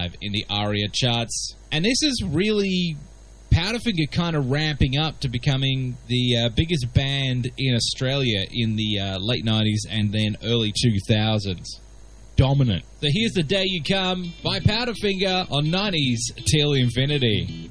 in the ARIA charts. And this is really Powderfinger kind of ramping up to becoming the biggest band in Australia in the late 90s and then early 2000s. Dominant. So here's The Day You Come by Powderfinger on 90s Till Infinity.